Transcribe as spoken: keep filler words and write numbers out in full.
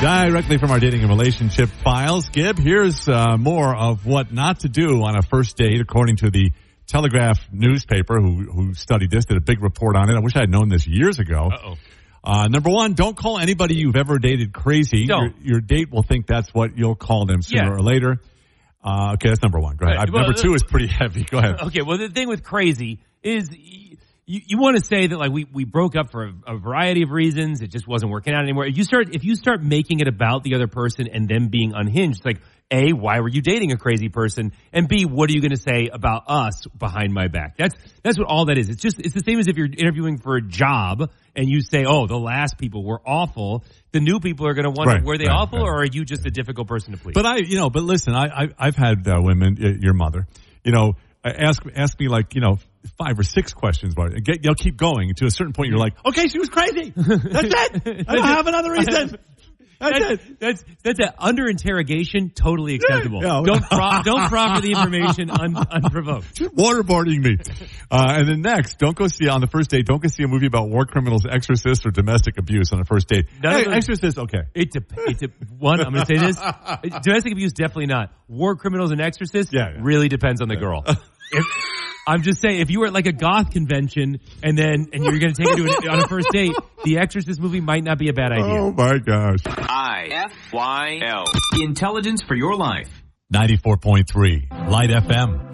Directly from our dating and relationship files, Gib, here's uh, more of what not to do on a first date, according to the Telegraph newspaper, who who studied this, did a big report on it. I wish I had known this years ago. Uh-oh. Uh, number one, don't call anybody you've ever dated crazy. Your, your date will think that's what you'll call them sooner Yeah. or later. Uh, okay, that's number one. Go ahead. Right. I, Well, number two is pretty heavy. Go ahead. Okay, well, the thing with crazy is you, you want to say that, like, we, we broke up for a, a variety of reasons. It just wasn't working out anymore. If you start, if you start making it about the other person and them being unhinged, like, A, why were you dating a crazy person? And B, what are you going to say about us behind my back? That's, that's what all that is. It's just, it's the same as if you're interviewing for a job and you say, oh, the last people were awful. The new people are going to wonder, Right, were they right, awful right. or are you just a difficult person to please? But I, you know, but listen, I, I I've had uh, women, y- your mother, you know, ask ask me like, you know, five or six questions about it. Get, you'll keep going to a certain point. You're like, okay, she was crazy. That's it. I don't have another reason. That's, That's, it. that's that's a, under interrogation, totally acceptable. Yeah. Don't pro- don't proffer the information un, unprovoked. Just waterboarding me. Uh, and then next, don't go see on the first date. Don't go see a movie about war criminals, exorcists, or domestic abuse on the first date. None Hey, of those- exorcist, okay. It de- it de- one. I'm going to say this: domestic abuse, definitely not. War criminals and exorcists, Yeah, yeah. really depends on the girl. If, I'm just saying, if you were at like a goth convention and then and you're going to take her to an, on a first date, the Exorcist movie might not be a bad idea. Oh my gosh. I F Y L. Intelligence for your life. ninety-four point three Light F M.